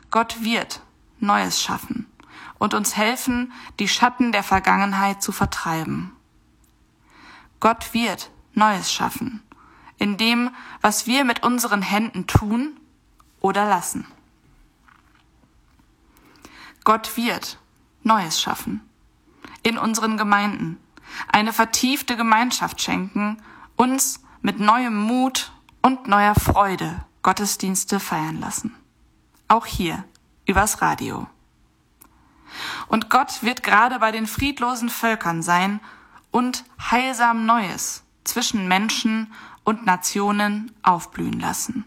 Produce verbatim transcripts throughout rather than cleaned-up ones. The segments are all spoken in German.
Gott wird Neues schaffen und uns helfen, die Schatten der Vergangenheit zu vertreiben. Gott wird Neues schaffen, in dem, was wir mit unseren Händen tun oder lassen. Gott wird Neues schaffen, in unseren Gemeinden, eine vertiefte Gemeinschaft schenken, uns mit neuem Mut und neuer Freude Gottesdienste feiern lassen. Auch hier, übers Radio. Und Gott wird gerade bei den friedlosen Völkern sein und heilsam Neues zwischen Menschen und Nationen aufblühen lassen.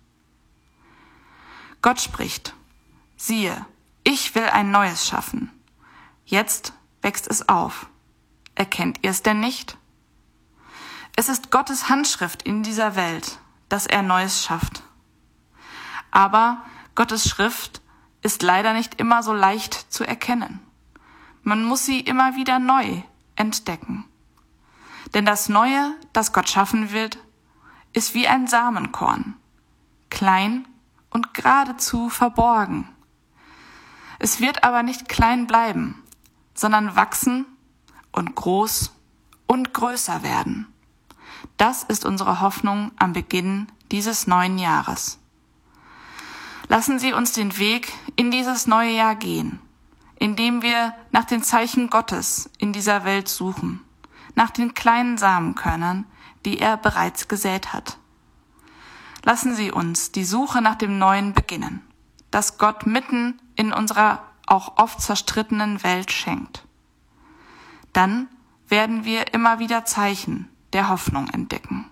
Gott spricht: Siehe, ich will ein Neues schaffen. Jetzt wächst es auf. Erkennt ihr es denn nicht? Es ist Gottes Handschrift in dieser Welt, dass er Neues schafft. Aber Gottes Schrift ist leider nicht immer so leicht zu erkennen. Man muss sie immer wieder neu entdecken. Denn das Neue, das Gott schaffen will, ist wie ein Samenkorn, klein und geradezu verborgen. Es wird aber nicht klein bleiben, sondern wachsen und groß und größer werden. Das ist unsere Hoffnung am Beginn dieses neuen Jahres. Lassen Sie uns den Weg in dieses neue Jahr gehen, indem wir nach den Zeichen Gottes in dieser Welt suchen, nach den kleinen Samenkörnern, die er bereits gesät hat. Lassen Sie uns die Suche nach dem Neuen beginnen, das Gott mitten in unserer auch oft zerstrittenen Welt schenkt. Dann werden wir immer wieder Zeichen der Hoffnung entdecken.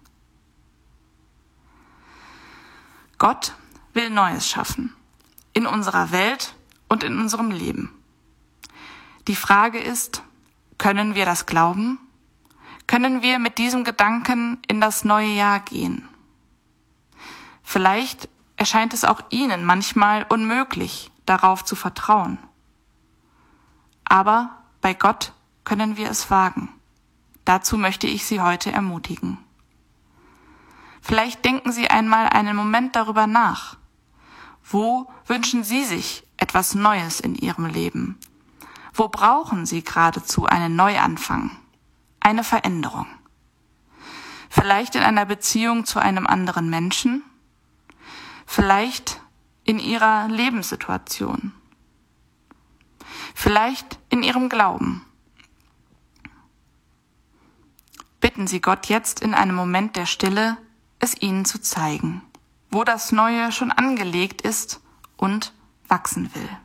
Gott will Neues schaffen, in unserer Welt und in unserem Leben. Die Frage ist, können wir das glauben? Können wir mit diesem Gedanken in das neue Jahr gehen? Vielleicht erscheint es auch Ihnen manchmal unmöglich, darauf zu vertrauen. Aber bei Gott können wir es wagen. Dazu möchte ich Sie heute ermutigen. Vielleicht denken Sie einmal einen Moment darüber nach. Wo wünschen Sie sich etwas Neues in Ihrem Leben? Wo brauchen Sie geradezu einen Neuanfang, eine Veränderung? Vielleicht in einer Beziehung zu einem anderen Menschen? Vielleicht in Ihrer Lebenssituation? Vielleicht in Ihrem Glauben? Bitten Sie Gott jetzt in einem Moment der Stille, es Ihnen zu zeigen, wo das Neue schon angelegt ist und wachsen will.